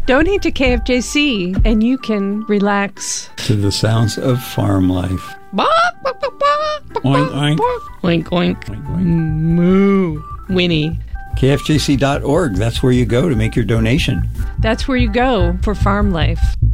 Donate to KFJC and you can relax to the sounds of farm life. Oink, oink. Oink, oink. Oink, oink. Moo. Winnie. KFJC.org. That's where you go to make your donation. That's where you go for farm life.